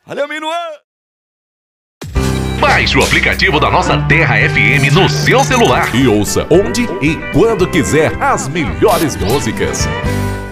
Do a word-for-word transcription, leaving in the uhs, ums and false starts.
Valeu, Minuan! Baixe o aplicativo da nossa Terra F M no seu celular e ouça onde e quando quiser as melhores músicas.